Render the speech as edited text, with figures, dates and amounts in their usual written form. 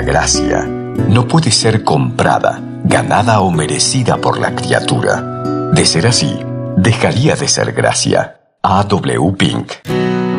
gracia no puede ser comprada, ganada o merecida por la criatura. De ser así, dejaría de ser gracia. A. W. Pink.